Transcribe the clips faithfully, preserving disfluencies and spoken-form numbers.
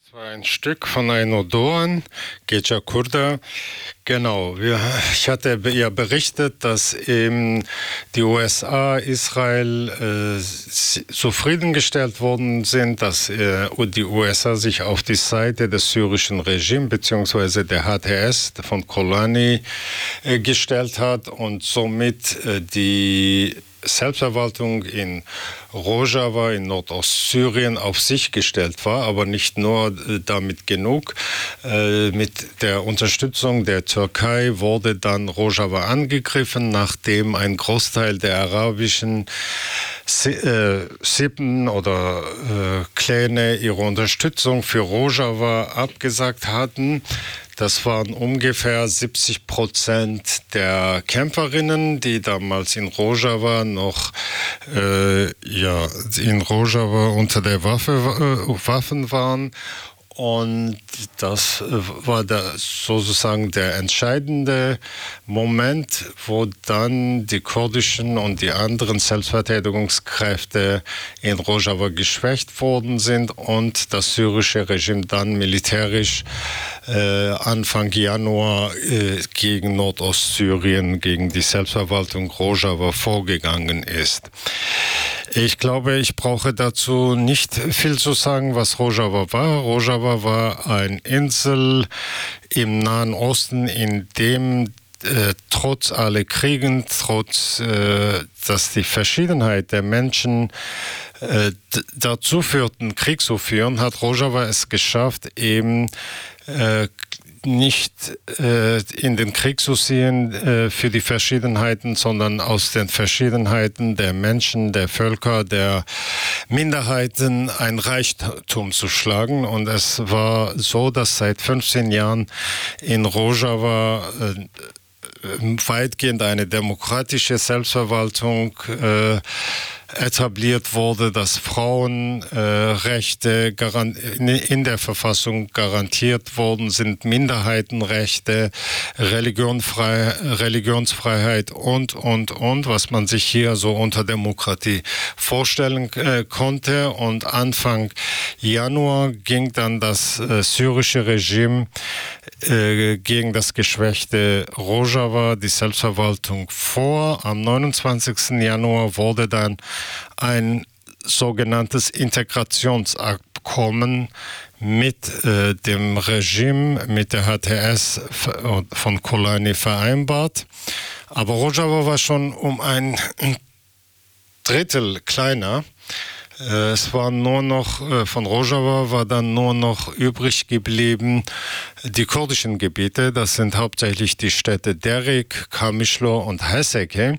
Das war ein Stück von Aino Doğan, Gece Kurda. Genau, wir, ich hatte ja berichtet, dass eben die U S A, Israel äh, zufriedengestellt worden sind, dass äh, die U S A sich auf die Seite des syrischen Regimes bzw. der H T S von Kolaani äh, gestellt hat und somit äh, die Selbstverwaltung in Rojava in Nordostsyrien auf sich gestellt war, aber nicht nur äh, damit genug. Äh, mit der Unterstützung der Türkei wurde dann Rojava angegriffen, nachdem ein Großteil der arabischen Si- äh, Sippen oder äh, Kläne ihre Unterstützung für Rojava abgesagt hatten. Das waren ungefähr siebzig Prozent der Kämpferinnen, die damals in Rojava noch äh, ja, in Rojava unter der Waffe, äh, Waffen waren. Und das war der, sozusagen der entscheidende Moment, wo dann die kurdischen und die anderen Selbstverteidigungskräfte in Rojava geschwächt worden sind und das syrische Regime dann militärisch äh, Anfang Januar äh, gegen Nordostsyrien, gegen die Selbstverwaltung Rojava vorgegangen ist. Ich glaube, ich brauche dazu nicht viel zu sagen, was Rojava war. Rojava war eine Insel im Nahen Osten, in dem äh, trotz aller Kriegen, trotz, äh, dass die Verschiedenheit der Menschen äh, d- dazu führten, Krieg zu führen, hat Rojava es geschafft, eben äh, nicht äh, in den Krieg zu ziehen äh, für die Verschiedenheiten, sondern aus den Verschiedenheiten der Menschen, der Völker, der Minderheiten ein Reichtum zu schlagen. Und es war so, dass seit fünfzehn Jahren in Rojava äh, weitgehend eine demokratische Selbstverwaltung äh, etabliert wurde, dass Frauenrechte äh, in der Verfassung garantiert worden sind, Minderheitenrechte, Religionfrei, Religionsfreiheit und, und, und, was man sich hier so unter Demokratie vorstellen äh, konnte. Und Anfang Januar ging dann das äh, syrische Regime äh, gegen das geschwächte Rojava, die Selbstverwaltung, vor. Am neunundzwanzigsten Januar wurde dann ein sogenanntes Integrationsabkommen mit äh, dem Regime, mit der H T S von Kolaani vereinbart. Aber Rojava war schon um ein Drittel kleiner. Es war nur noch, von Rojava war dann nur noch übrig geblieben die kurdischen Gebiete. Das sind hauptsächlich die Städte Derik, Kamishlo und Haseke.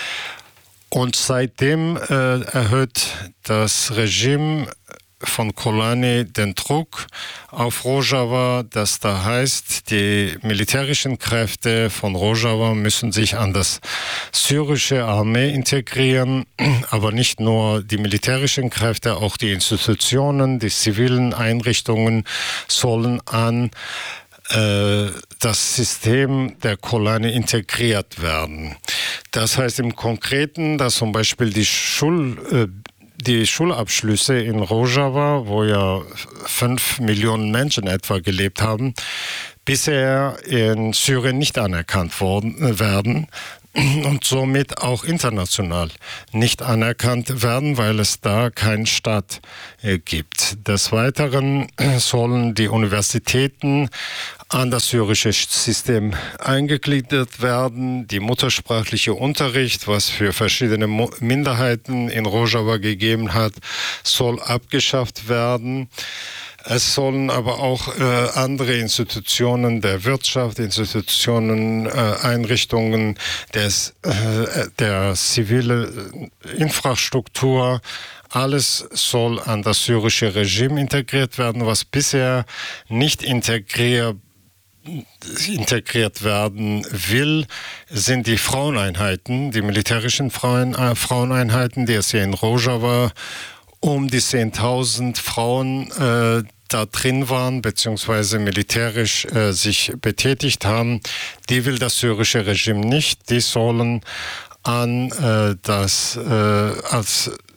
Und seitdem äh, erhöht das Regime von Kolaani den Druck auf Rojava, das da heißt, die militärischen Kräfte von Rojava müssen sich an das syrische Armee integrieren, aber nicht nur die militärischen Kräfte, auch die Institutionen, die zivilen Einrichtungen sollen an äh, das System der Kolaani integriert werden. Das heißt im Konkreten, dass zum Beispiel die Schul äh, Die Schulabschlüsse in Rojava, wo ja fünf Millionen Menschen etwa gelebt haben, bisher in Syrien nicht anerkannt worden, werden und somit auch international nicht anerkannt werden, weil es da keinen Staat äh, gibt. Des Weiteren sollen die Universitäten an das syrische System eingegliedert werden. Die muttersprachliche Unterricht, was für verschiedene Mo- Minderheiten in Rojava gegeben hat, soll abgeschafft werden. Es sollen aber auch äh, andere Institutionen der Wirtschaft, Institutionen, äh, Einrichtungen des, äh, der zivile Infrastruktur, alles soll an das syrische Regime integriert werden, was bisher nicht integriert integriert werden will, sind die Fraueneinheiten, die militärischen Frauen, äh, Fraueneinheiten, die es hier in Rojava um die zehntausend Frauen äh, da drin waren, beziehungsweise militärisch äh, sich betätigt haben. Die will das syrische Regime nicht. Die sollen an äh, das äh, als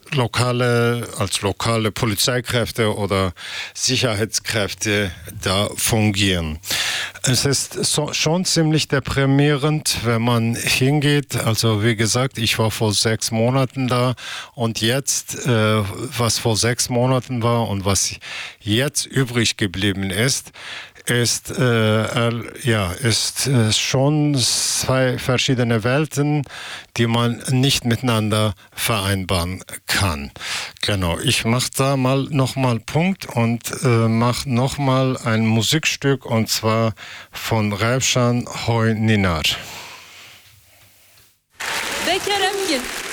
lokale, als lokale Polizeikräfte oder Sicherheitskräfte da fungieren. Es ist so, schon ziemlich deprimierend, wenn man hingeht. Also wie gesagt, ich war vor sechs Monaten da und jetzt, äh, was vor sechs Monaten war und was jetzt übrig geblieben ist, ist, äh, ja, ist äh, schon zwei verschiedene Welten, die man nicht miteinander vereinbaren kann. Genau, ich mache da mal nochmal Punkt und äh, mache nochmal ein Musikstück und zwar von Revshan Hoy Ninar. Bekerem gel.